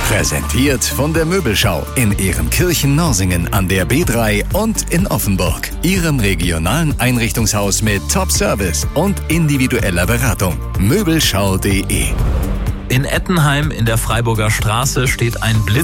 Präsentiert von der Möbelschau in Ehrenkirchen-Norsingen an der B3 und in Offenburg. Ihrem regionalen Einrichtungshaus mit Top-Service und individueller Beratung. Möbelschau.de. In Ettenheim in der Freiburger Straße steht ein Blitz